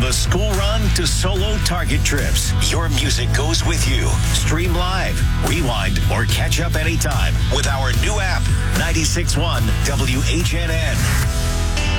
the school run to solo Target trips, your music goes with you. Stream live, rewind, or catch up anytime with our new app, 96.1 WHNN.